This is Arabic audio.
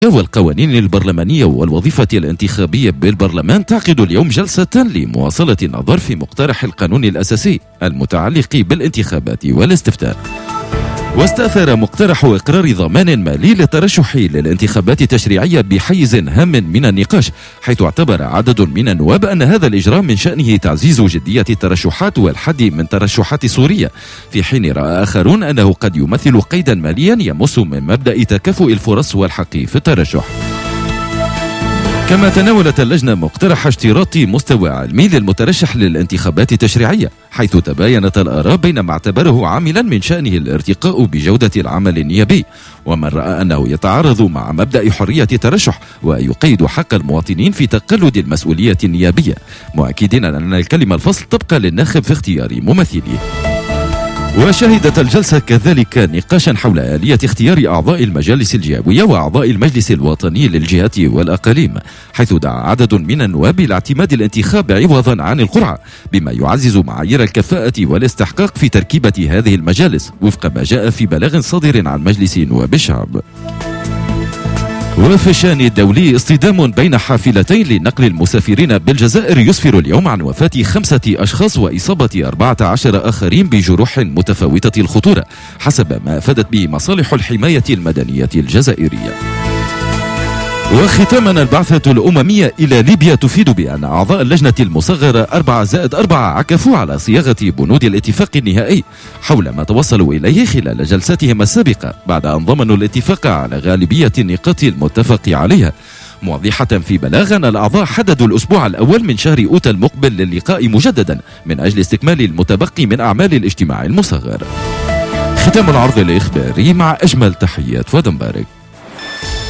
والقوانين البرلمانية والوظيفة الانتخابية بالبرلمان تعقد اليوم جلسة لمواصلة النظر في مقترح القانون الأساسي المتعلق بالانتخابات والاستفتاء. واستأثر مقترح إقرار ضمان مالي للترشح للانتخابات التشريعية بحيز هام من النقاش، حيث اعتبر عدد من النواب أن هذا الإجراء من شأنه تعزيز جدية الترشحات والحد من ترشحات سوريا، في حين رأى آخرون أنه قد يمثل قيدا ماليا يمس من مبدأ تكافؤ الفرص والحق في الترشح. كما تناولت اللجنة مقترح اشتراط مستوى علمي للمترشح للانتخابات التشريعية، حيث تباينت الآراء بين ما اعتبره عاملا من شأنه الارتقاء بجودة العمل النيابي، ومن رأى أنه يتعارض مع مبدأ حرية الترشح ويقيد حق المواطنين في تقلد المسؤولية النيابية، مؤكدين أن الكلمة الفصل تبقى للناخب في اختيار ممثليه. وشهدت الجلسة كذلك نقاشا حول آلية اختيار أعضاء المجالس الجهوية وأعضاء المجلس الوطني للجهات والأقاليم، حيث دعا عدد من النواب إلى اعتماد الانتخاب عوضا عن القرعة، بما يعزز معايير الكفاءة والاستحقاق في تركيبة هذه المجالس وفق ما جاء في بلاغ صادر عن مجلس نواب الشعب. وفي الشأن الدولي، اصطدام بين حافلتين لنقل المسافرين بالجزائر يسفر اليوم عن وفاة 5 أشخاص وإصابة 14 آخرين بجروح متفاوتة الخطورة، حسب ما أفادت به مصالح الحماية المدنية الجزائرية. وختاما، البعثة الأممية إلى ليبيا تفيد بأن أعضاء اللجنة المصغرة 4+4 عكفوا على صياغة بنود الاتفاق النهائي حول ما توصلوا إليه خلال جلساتهم السابقة، بعد أن ضمنوا الاتفاق على غالبية النقاط المتفق عليها، موضحة في بلاغ أن الأعضاء حددوا الأسبوع الأول من شهر أوت المقبل للقاء مجددا من أجل استكمال المتبقي من أعمال الاجتماع المصغر. ختام العرض الإخباري مع أجمل تحيات فؤاد مبارك.